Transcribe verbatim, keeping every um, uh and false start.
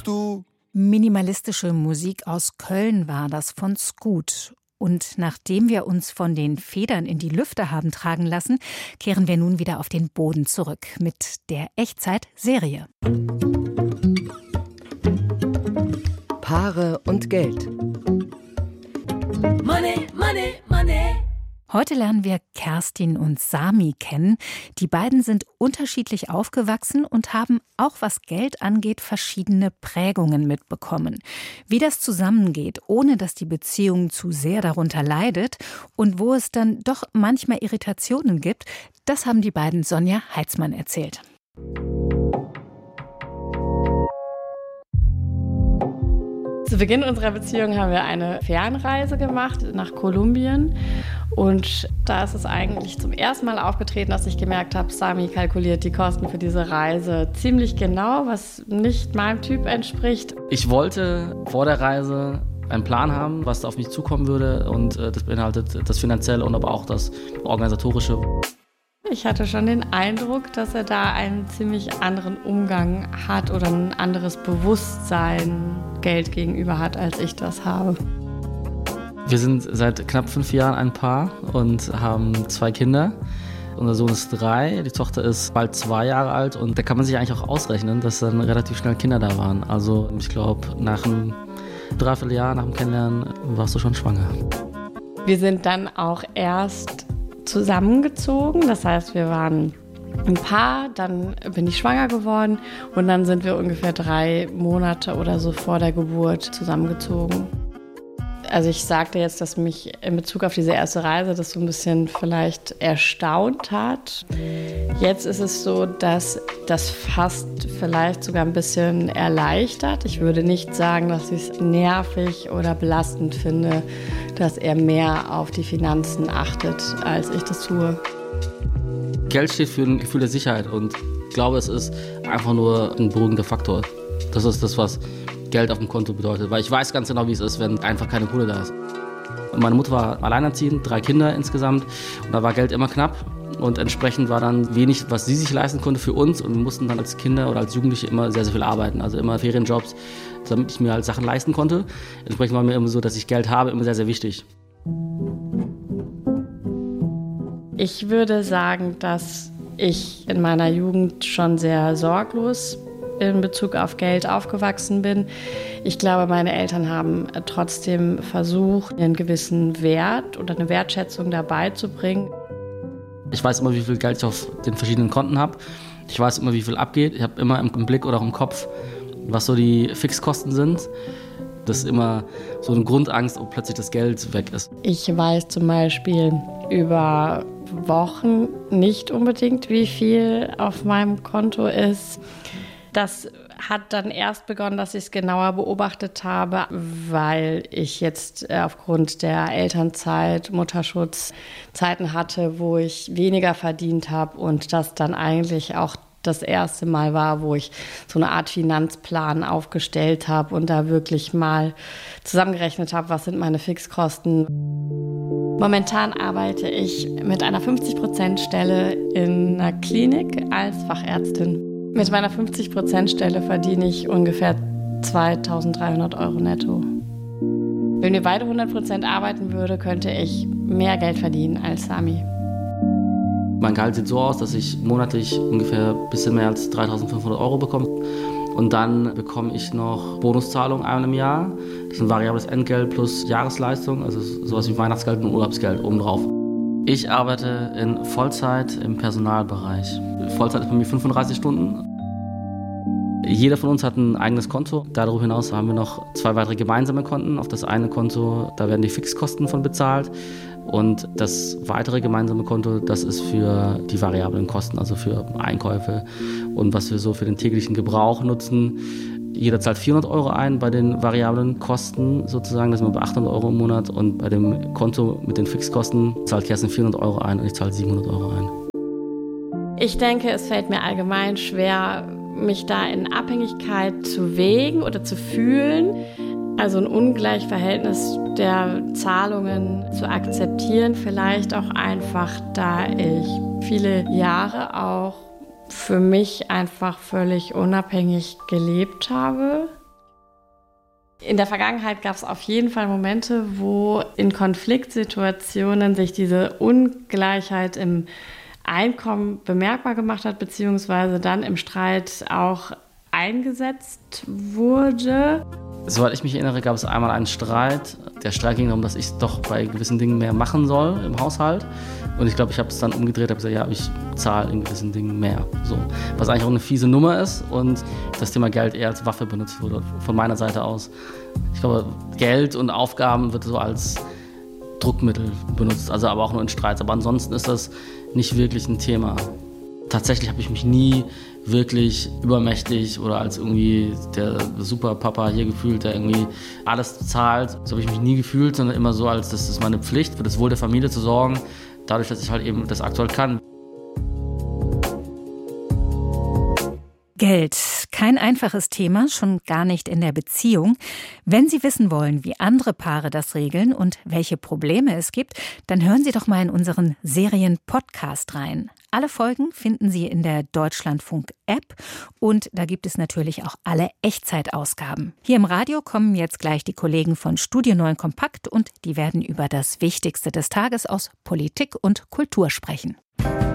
bist du? Minimalistische Musik aus Köln war das von Scoot. Und nachdem wir uns von den Federn in die Lüfte haben tragen lassen, kehren wir nun wieder auf den Boden zurück mit der Echtzeit-Serie. Paare und Geld. Money, money, money. Heute lernen wir Kerstin und Sami kennen. Die beiden sind unterschiedlich aufgewachsen und haben auch was Geld angeht verschiedene Prägungen mitbekommen. Wie das zusammengeht, ohne dass die Beziehung zu sehr darunter leidet und wo es dann doch manchmal Irritationen gibt, das haben die beiden Sonja Heitzmann erzählt. Zu Beginn unserer Beziehung haben wir eine Fernreise gemacht nach Kolumbien. Und da ist es eigentlich zum ersten Mal aufgetreten, dass ich gemerkt habe, Sami kalkuliert die Kosten für diese Reise ziemlich genau, was nicht meinem Typ entspricht. Ich wollte vor der Reise einen Plan haben, was da auf mich zukommen würde. Und das beinhaltet das Finanzielle und aber auch das Organisatorische. Ich hatte schon den Eindruck, dass er da einen ziemlich anderen Umgang hat oder ein anderes Bewusstsein Geld gegenüber hat, als ich das habe. Wir sind seit knapp fünf Jahren ein Paar und haben zwei Kinder. Unser Sohn ist drei, die Tochter ist bald zwei Jahre alt und da kann man sich eigentlich auch ausrechnen, dass dann relativ schnell Kinder da waren. Also ich glaube, nach einem Dreivierteljahr, nach dem Kennenlernen warst du schon schwanger. Wir sind dann auch erst zusammengezogen, das heißt, wir waren ein Paar, dann bin ich schwanger geworden und dann sind wir ungefähr drei Monate oder so vor der Geburt zusammengezogen. Also ich sagte jetzt, dass mich in Bezug auf diese erste Reise das so ein bisschen vielleicht erstaunt hat. Jetzt ist es so, dass das fast vielleicht sogar ein bisschen erleichtert. Ich würde nicht sagen, dass ich es nervig oder belastend finde, dass er mehr auf die Finanzen achtet, als ich das tue. Geld steht für ein Gefühl der Sicherheit und ich glaube, es ist einfach nur ein beruhigender Faktor. Das ist das, was Geld auf dem Konto bedeutet, weil ich weiß ganz genau, wie es ist, wenn einfach keine Kohle da ist. Und meine Mutter war alleinerziehend, drei Kinder insgesamt und da war Geld immer knapp und entsprechend war dann wenig, was sie sich leisten konnte für uns und wir mussten dann als Kinder oder als Jugendliche immer sehr, sehr viel arbeiten, also immer Ferienjobs, damit ich mir halt Sachen leisten konnte. Entsprechend war mir immer so, dass ich Geld habe, immer sehr, sehr wichtig. Ich würde sagen, dass ich in meiner Jugend schon sehr sorglos in Bezug auf Geld aufgewachsen bin. Ich glaube, meine Eltern haben trotzdem versucht, einen gewissen Wert oder eine Wertschätzung dabei zu bringen. Ich weiß immer, wie viel Geld ich auf den verschiedenen Konten habe. Ich weiß immer, wie viel abgeht. Ich habe immer im Blick oder auch im Kopf, was so die Fixkosten sind. Das ist immer so eine Grundangst, ob plötzlich das Geld weg ist. Ich weiß zum Beispiel über Wochen nicht unbedingt, wie viel auf meinem Konto ist. Das hat dann erst begonnen, dass ich es genauer beobachtet habe, weil ich jetzt aufgrund der Elternzeit, Mutterschutz Zeiten hatte, wo ich weniger verdient habe und das dann eigentlich auch das erste Mal war, wo ich so eine Art Finanzplan aufgestellt habe und da wirklich mal zusammengerechnet habe, was sind meine Fixkosten. Momentan arbeite ich mit einer fünfzig-Prozent-Stelle in einer Klinik als Fachärztin. Mit meiner fünfzig-Prozent-Stelle verdiene ich ungefähr zweitausenddreihundert Euro netto. Wenn wir beide hundert Prozent arbeiten würden, könnte ich mehr Geld verdienen als Sami. Mein Gehalt sieht so aus, dass ich monatlich ungefähr ein bisschen mehr als dreitausendfünfhundert Euro bekomme. Und dann bekomme ich noch Bonuszahlungen einmal im Jahr. Das ist ein variables Entgelt plus Jahresleistung, also sowas wie Weihnachtsgeld und Urlaubsgeld obendrauf. Ich arbeite in Vollzeit im Personalbereich. Vollzeit ist bei mir fünfunddreißig Stunden. Jeder von uns hat ein eigenes Konto. Darüber hinaus haben wir noch zwei weitere gemeinsame Konten. Auf das eine Konto, da werden die Fixkosten von bezahlt. Und das weitere gemeinsame Konto, das ist für die variablen Kosten, also für Einkäufe und was wir so für den täglichen Gebrauch nutzen. Jeder zahlt vierhundert Euro ein bei den variablen Kosten sozusagen, das sind wir bei achthundert Euro im Monat. Und bei dem Konto mit den Fixkosten zahlt Kerstin vierhundert Euro ein und ich zahle siebenhundert Euro ein. Ich denke, es fällt mir allgemein schwer, mich da in Abhängigkeit zu wägen oder zu fühlen. Also ein Ungleichverhältnis der Zahlungen zu akzeptieren, vielleicht auch einfach, da ich viele Jahre auch für mich einfach völlig unabhängig gelebt habe. In der Vergangenheit gab es auf jeden Fall Momente, wo in Konfliktsituationen sich diese Ungleichheit im Einkommen bemerkbar gemacht hat, beziehungsweise dann im Streit auch eingesetzt wurde. Soweit ich mich erinnere, gab es einmal einen Streit. Der Streit ging darum, dass ich doch bei gewissen Dingen mehr machen soll im Haushalt. Und ich glaube, ich habe es dann umgedreht, habe gesagt, ja, ich zahle in gewissen Dingen mehr. So. Was eigentlich auch eine fiese Nummer ist und das Thema Geld eher als Waffe benutzt wurde, von meiner Seite aus. Ich glaube, Geld und Aufgaben wird so als Druckmittel benutzt, also aber auch nur in Streits. Aber ansonsten ist das nicht wirklich ein Thema. Tatsächlich habe ich mich nie wirklich übermächtig oder als irgendwie der Superpapa hier gefühlt, der irgendwie alles zahlt. So habe ich mich nie gefühlt, sondern immer so, als das ist meine Pflicht, für das Wohl der Familie zu sorgen, dadurch, dass ich halt eben das aktuell kann. Geld. Kein einfaches Thema, schon gar nicht in der Beziehung. Wenn Sie wissen wollen, wie andere Paare das regeln und welche Probleme es gibt, dann hören Sie doch mal in unseren Serien-Podcast rein. Alle Folgen finden Sie in der Deutschlandfunk-App und da gibt es natürlich auch alle Echtzeitausgaben. Hier im Radio kommen jetzt gleich die Kollegen von Studio neun Kompakt und die werden über das Wichtigste des Tages aus Politik und Kultur sprechen.